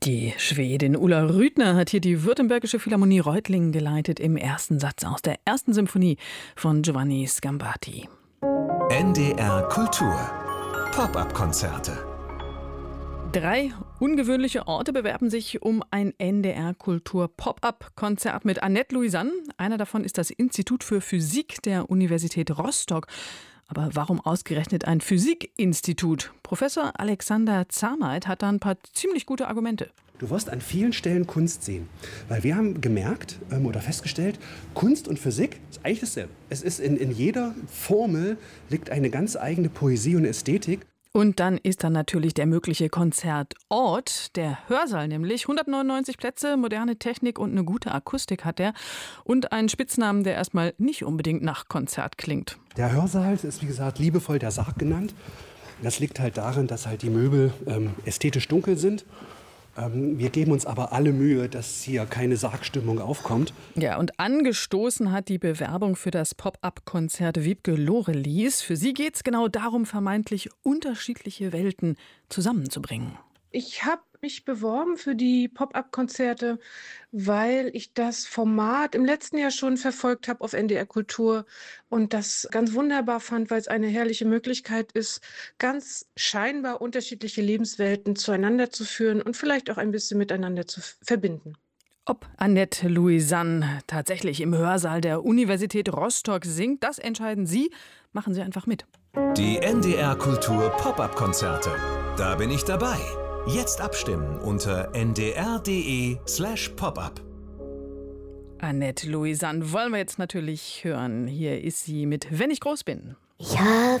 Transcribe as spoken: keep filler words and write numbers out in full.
Die Schwedin Ulla Rüthner hat hier die Württembergische Philharmonie Reutlingen geleitet im ersten Satz aus der ersten Symphonie von Giovanni Sgambati. N D R Kultur Pop-up-Konzerte. Drei ungewöhnliche Orte bewerben sich um ein N D R Kultur Pop-up-Konzert mit Annette Louisanne. Einer davon ist das Institut für Physik der Universität Rostock. Aber warum ausgerechnet ein Physikinstitut? Professor Alexander Zahneit hat da ein paar ziemlich gute Argumente. Du wirst an vielen Stellen Kunst sehen. Weil wir haben gemerkt ähm, oder festgestellt, Kunst und Physik ist eigentlich dasselbe. Es ist in, in jeder Formel liegt eine ganz eigene Poesie und Ästhetik. Und dann ist da natürlich der mögliche Konzertort, der Hörsaal nämlich. hundertneunundneunzig Plätze, moderne Technik und eine gute Akustik hat er. Und einen Spitznamen, der erstmal nicht unbedingt nach Konzert klingt. Der Hörsaal ist, wie gesagt, liebevoll der Sarg genannt. Das liegt halt darin, dass halt die Möbel ähm, ästhetisch dunkel sind. Ähm, wir geben uns aber alle Mühe, dass hier keine Sargstimmung aufkommt. Ja, und angestoßen hat die Bewerbung für das Pop-up-Konzert Wiebke Lorelis. Für sie geht es genau darum, vermeintlich unterschiedliche Welten zusammenzubringen. Ich habe mich beworben für die Pop-up-Konzerte, weil ich das Format im letzten Jahr schon verfolgt habe auf N D R Kultur und das ganz wunderbar fand, weil es eine herrliche Möglichkeit ist, ganz scheinbar unterschiedliche Lebenswelten zueinander zu führen und vielleicht auch ein bisschen miteinander zu verbinden. Ob Annette Louisanne tatsächlich im Hörsaal der Universität Rostock singt, das entscheiden Sie. Machen Sie einfach mit. Die N D R Kultur Pop-up-Konzerte. Da bin ich dabei. Jetzt abstimmen unter n d r punkt d e slash pop-up. Annette Louisanne wollen wir jetzt natürlich hören. Hier ist sie mit Wenn ich groß bin. Ich habe